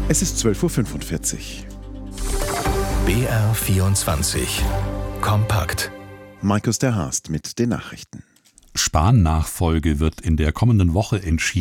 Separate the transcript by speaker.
Speaker 1: Es ist 12:45 Uhr.
Speaker 2: BR24 kompakt.
Speaker 1: Markus der Haast mit den Nachrichten.
Speaker 3: Spahn-Nachfolge wird in der kommenden Woche entschieden.